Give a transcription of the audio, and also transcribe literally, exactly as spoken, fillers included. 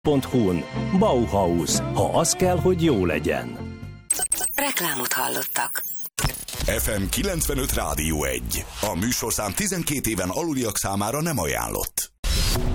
pont hu-n Bauhaus, ha az kell, hogy jó legyen. Reklámot hallottak. ef em kilencvenöt Rádió egy. A műsorszám tizenkét éven aluliak számára nem ajánlott.